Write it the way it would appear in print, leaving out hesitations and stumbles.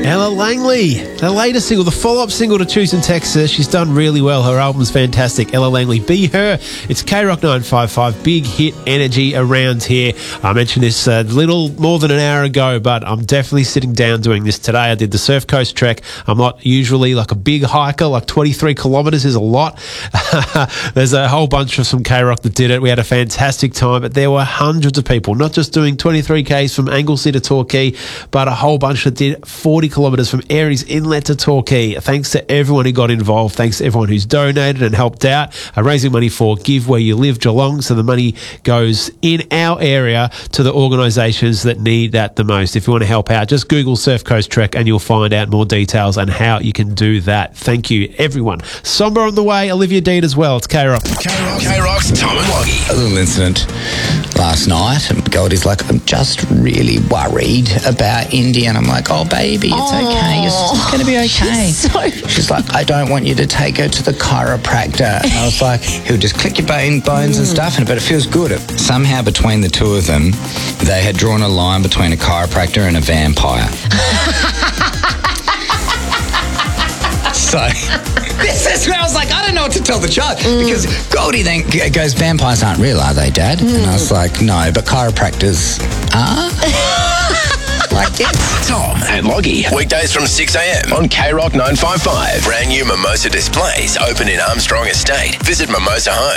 Ella Langley, the latest single, the follow-up single to Choose in Texas. She's done really well. Her album's fantastic. Ella Langley, Be Her. It's K-Rock 955, big hit energy around here. I mentioned this a little more than an hour ago, but I'm definitely sitting down doing this today. I did the Surf Coast trek. I'm not usually like a big hiker, like 23 kilometres is a lot. There's a whole bunch of some K-Rock that did it. We had a fantastic time, but there were hundreds of people, not just doing 23 Ks from Anglesea to Torquay, but a whole bunch that did 40 kilometres from Aries Inlet to Torquay. Thanks to everyone who got involved. Thanks to everyone who's donated and helped out. Raising money for Give Where You Live Geelong, so the money goes in our area to the organisations that need that the most. If you want to help out, just Google Surf Coast Trek and you'll find out more details and how you can do that. Thank you, everyone. Somber on the way, Olivia Dean as well. It's K-Rock. K-Rock's Tom and Loggy. A little incident last night, and Goldie's like, I'm just really worried about Indy, and I'm like, oh baby, it's okay, it's going to be okay. She's like, I don't want you to take her to the chiropractor. And I was like, he'll just click your bones and stuff, but it feels good. Somehow between the two of them, they had drawn a line between a chiropractor and a vampire. So this is where I was like, I don't know what to tell the child, because Goldie then goes, vampires aren't real, are they, Dad? And I was like, no, but chiropractors are. Like this. Tom and Loggy. Weekdays from 6 a.m. on K-Rock 955. Brand new Mimosa displays open in Armstrong Estate. Visit Mimosa Homes.